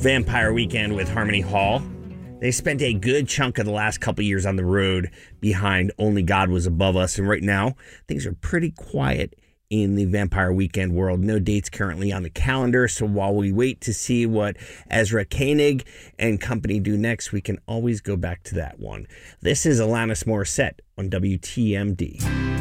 Vampire Weekend with Harmony Hall. They spent a good chunk of the last couple years on the road behind Only God Was Above Us, and right now things are pretty quiet in the Vampire Weekend world. No dates currently on the calendar, so while we wait to see what Ezra Koenig and company do next, we can always go back to that one. This is Alanis Morissette on WTMD.